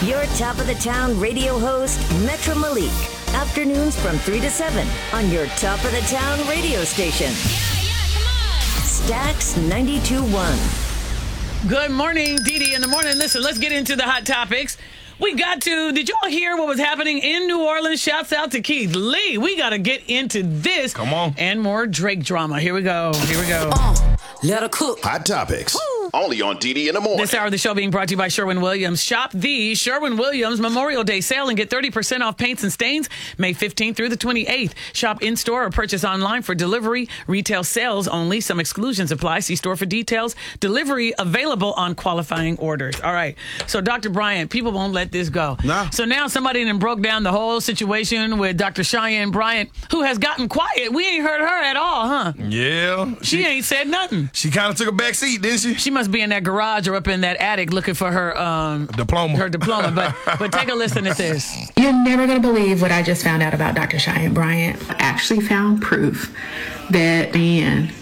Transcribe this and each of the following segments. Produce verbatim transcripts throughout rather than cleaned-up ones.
Your top of the town radio host, Metro Malik. Afternoons from three to seven on your top of the town radio station. Yeah, yeah, come on. Stax ninety-two point one. Good morning, Dee Dee in the morning. Listen, let's get into the hot topics. We got to, did y'all hear what was happening in New Orleans? Shouts out to Keith Lee. We got to get into this. Come on. And more Drake drama. Here we go. Here we go. Uh, let her cook. Hot topics. Only on D D in the morning. This hour of the show being brought to you by Sherwin-Williams. Shop the Sherwin-Williams Memorial Day sale and get thirty percent off paints and stains May fifteenth through the twenty-eighth. Shop in-store or purchase online for delivery. Retail sales only. Some exclusions apply. See store for details. Delivery available on qualifying orders. All right. So, Doctor Bryant, people won't let this go. Nah. So now somebody then broke down the whole situation with Doctor Cheyenne Bryant, who has gotten quiet. We ain't heard her at all, huh? Yeah. She, she ain't said nothing. She kind of took a back seat, didn't she? She must be in that garage or up in that attic looking for her um, diploma. Her diploma. But but take a listen to this. You're never going to believe what I just found out about Doctor Cheyenne Bryant. I actually found proof that man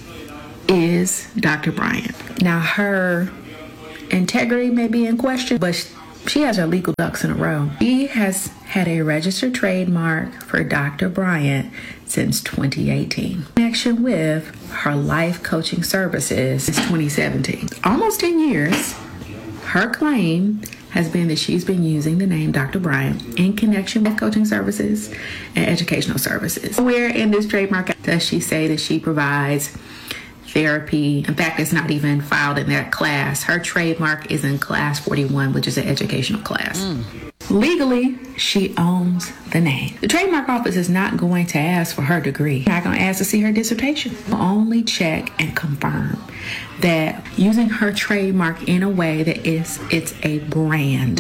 is Doctor Bryant. Now, her integrity may be in question, but she has her legal ducks in a row. She has had a registered trademark for Doctor Bryant since twenty eighteen. In connection with her life coaching services since twenty seventeen. Almost ten years, her claim has been that she's been using the name Doctor Bryant in connection with coaching services and educational services. Where in this trademark does she say that she provides therapy? In fact, it's not even filed in that class. Her trademark is in class forty-one, which is an educational class. Mm. Legally, she owns the name. The trademark office is not going to ask for her degree. They're not going to ask to see her dissertation. They'll only check and confirm that using her trademark in a way that is it's a brand.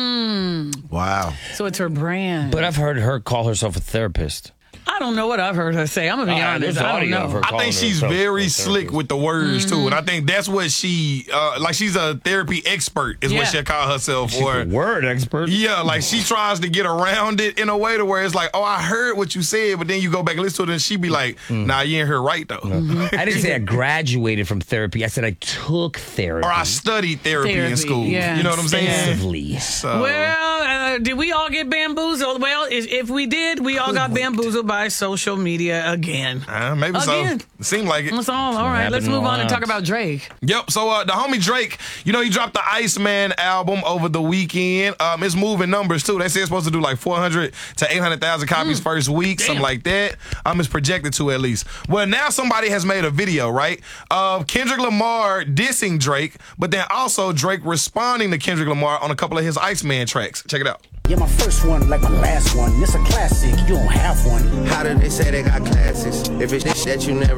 Mm. Wow. So it's her brand. But I've heard her call herself a therapist. I don't know what I've heard her say. I'm going to be Uh, honest. there's I don't audio of know. her I calling think she's herself very a slick therapist. with the words, Mm-hmm. too. And I think that's what she, uh, like, she's a therapy expert, is Yeah. what she'll call herself. She's or a word expert. Yeah, like she tries to get around it in a way to where it's like, oh, I heard what you said, but then you go back and listen to it, and she be like, nah, you ain't heard right, though. Mm-hmm. I didn't say I graduated from therapy. I said I took therapy. Or I studied therapy, Therapy, in school. yeah. You know what I'm saying? Extensively. So, Well, uh, did we all get bamboozled? Well, if, if we did, we all got bamboozled by social media again. uh, maybe Again. so. It seemed like it. That's all. All right, let's happened move on and lots. talk about Drake. Yep. So uh, the homie Drake, you know, he dropped the Iceman album over the weekend. Um, it's moving numbers too. They say it's supposed to do like four hundred to eight hundred thousand copies Mm. first week, Damn. something like that. Um, it's projected to at least. Well, now somebody has made a video, right, of Kendrick Lamar dissing Drake, but then also Drake responding to Kendrick Lamar on a couple of his Iceman tracks. Check it out. Yeah, my first one, like my last one. It's a classic. You don't have one. How do they say they got classes if it's this that you never